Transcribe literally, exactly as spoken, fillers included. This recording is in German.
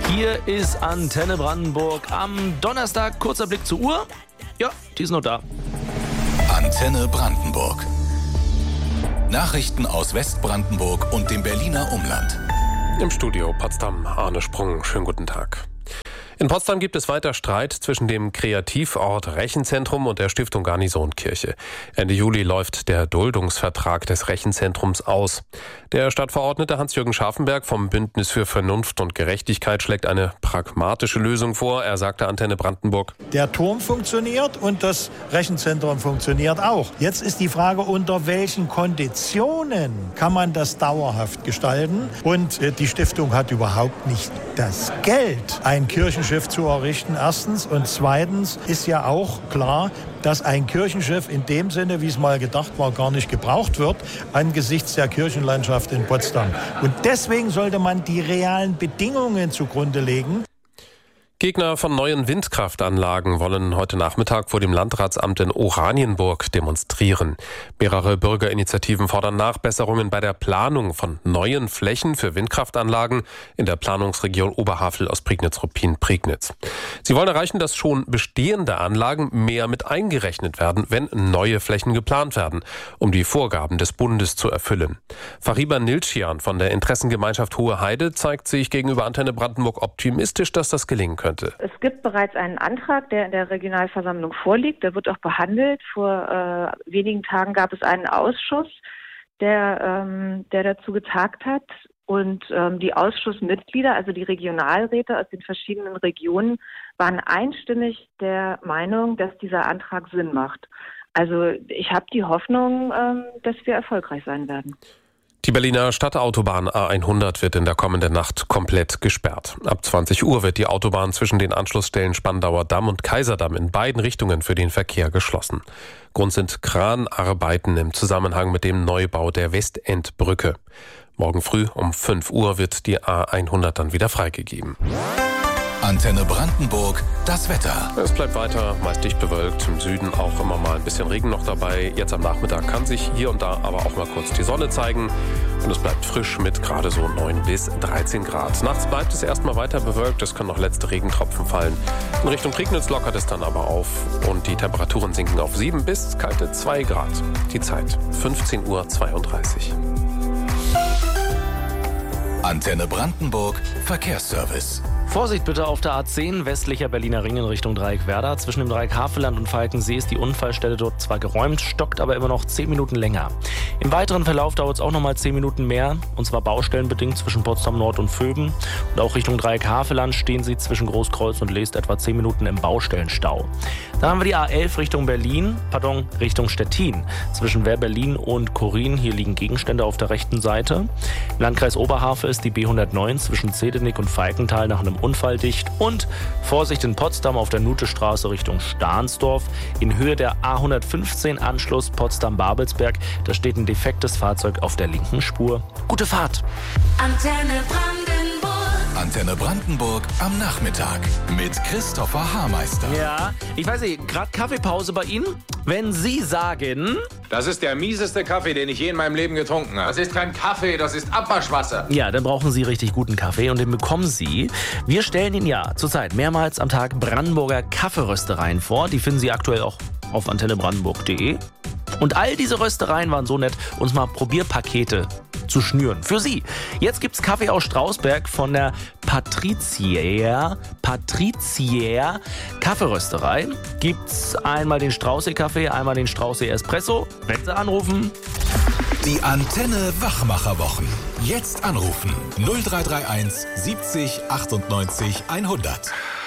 Hier ist Antenne Brandenburg am Donnerstag. Kurzer Blick zur Uhr. Ja, die ist noch da. Antenne Brandenburg. Nachrichten aus Westbrandenburg und dem Berliner Umland. Im Studio Potsdam, Arne Sprung. Schönen guten Tag. In Potsdam gibt es weiter Streit zwischen dem Kreativort Rechenzentrum und der Stiftung Garnisonkirche. Ende Juli läuft der Duldungsvertrag des Rechenzentrums aus. Der Stadtverordnete Hans-Jürgen Scharfenberg vom Bündnis für Vernunft und Gerechtigkeit schlägt eine pragmatische Lösung vor. Er sagte Antenne Brandenburg: Der Turm funktioniert und das Rechenzentrum funktioniert auch. Jetzt ist die Frage, unter welchen Konditionen kann man das dauerhaft gestalten? Und äh, die Stiftung hat überhaupt nicht das Geld, ein Kirchenschiff zu errichten, erstens. Und zweitens ist ja auch klar, dass ein Kirchenschiff in dem Sinne, wie es mal gedacht war, gar nicht gebraucht wird, angesichts der Kirchenlandschaft in Potsdam. Und deswegen sollte man die realen Bedingungen zugrunde legen. Gegner von neuen Windkraftanlagen wollen heute Nachmittag vor dem Landratsamt in Oranienburg demonstrieren. Mehrere Bürgerinitiativen fordern Nachbesserungen bei der Planung von neuen Flächen für Windkraftanlagen in der Planungsregion Oberhavel aus Prignitz-Ruppin-Prignitz. Sie wollen erreichen, dass schon bestehende Anlagen mehr mit eingerechnet werden, wenn neue Flächen geplant werden, um die Vorgaben des Bundes zu erfüllen. Fariba Nilcian von der Interessengemeinschaft Hohe Heide zeigt sich gegenüber Antenne Brandenburg optimistisch, dass das gelingen könnte. Es gibt bereits einen Antrag, der in der Regionalversammlung vorliegt. Der wird auch behandelt. Vor äh, wenigen Tagen gab es einen Ausschuss, der, ähm, der dazu getagt hat. Und ähm, die Ausschussmitglieder, also die Regionalräte aus den verschiedenen Regionen, waren einstimmig der Meinung, dass dieser Antrag Sinn macht. Also ich habe die Hoffnung, ähm, dass wir erfolgreich sein werden. Die Berliner Stadtautobahn A hundert wird in der kommenden Nacht komplett gesperrt. Ab zwanzig Uhr wird die Autobahn zwischen den Anschlussstellen Spandauer Damm und Kaiserdamm in beiden Richtungen für den Verkehr geschlossen. Grund sind Kranarbeiten im Zusammenhang mit dem Neubau der Westendbrücke. Morgen früh um fünf Uhr wird die A hundert dann wieder freigegeben. Antenne Brandenburg, das Wetter. Es bleibt weiter meist dicht bewölkt, im Süden auch immer mal ein bisschen Regen noch dabei. Jetzt am Nachmittag kann sich hier und da aber auch mal kurz die Sonne zeigen. Und es bleibt frisch mit gerade so neun bis dreizehn Grad. Nachts bleibt es erstmal weiter bewölkt, es können noch letzte Regentropfen fallen. In Richtung Prignitz lockert es dann aber auf und die Temperaturen sinken auf sieben bis kalte zwei Grad. Die Zeit fünfzehn Uhr zweiunddreißig. Antenne Brandenburg, Verkehrsservice. Vorsicht bitte auf der A zehn, westlicher Berliner Ring in Richtung Dreieck Werder. Zwischen dem Dreieck Havelland und Falkensee ist die Unfallstelle dort zwar geräumt, stockt aber immer noch zehn Minuten länger. Im weiteren Verlauf dauert es auch nochmal zehn Minuten mehr, und zwar baustellenbedingt zwischen Potsdam Nord und Vöben. Und auch Richtung Dreieck Havelland stehen Sie zwischen Großkreuz und Leest etwa zehn Minuten im Baustellenstau. Dann haben wir die A elf Richtung Berlin, pardon, Richtung Stettin. Zwischen Wehr-Berlin und Korin, hier liegen Gegenstände auf der rechten Seite. Im Landkreis Oberhavel ist die B hundertneun zwischen Zehdenick und Falkenthal nach einem Unfall dicht. Und Vorsicht in Potsdam auf der Nutestraße Richtung Stahnsdorf. In Höhe der A hundertfünfzehn Anschluss Potsdam-Babelsberg. Da steht ein defektes Fahrzeug auf der linken Spur. Gute Fahrt. Antenne Brandenburg. Antenne Brandenburg am Nachmittag mit Christopher Haarmeister. Ja, ich weiß nicht, gerade Kaffeepause bei Ihnen? Wenn Sie sagen... Das ist der mieseste Kaffee, den ich je in meinem Leben getrunken habe. Das ist kein Kaffee, das ist Abwaschwasser. Ja, dann brauchen Sie richtig guten Kaffee und den bekommen Sie. Wir stellen Ihnen ja zurzeit mehrmals am Tag Brandenburger Kaffeeröstereien vor. Die finden Sie aktuell auch auf antenne brandenburg punkt de. Und all diese Röstereien waren so nett, uns mal Probierpakete zu schnüren. Für Sie. Jetzt gibt's Kaffee aus Strausberg von der Patrizier, Patrizier Kaffeerösterei. Gibt's einmal den Strauße-Kaffee, einmal den Strauße-Espresso. Wenn Sie anrufen. Die Antenne Wachmacherwochen. Jetzt anrufen. null drei drei eins siebzig achtundneunzig hundert.